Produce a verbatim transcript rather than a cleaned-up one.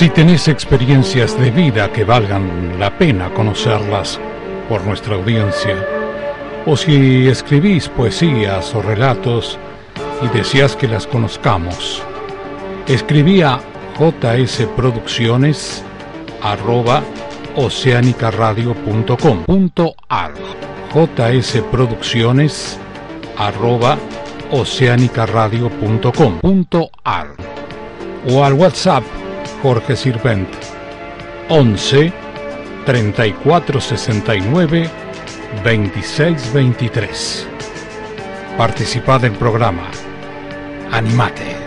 Si tenés experiencias de vida que valgan la pena conocerlas por nuestra audiencia, o si escribís poesías o relatos y deseas que las conozcamos, escribí a jsproducciones arroba oceanicaradio punto com punto ar jsproducciones arroba oceanicaradio punto com punto ar o al WhatsApp Jorge Sirvent once treinta y cuatro sesenta y nueve veintiséis veintitrés. Participá del programa. Animate.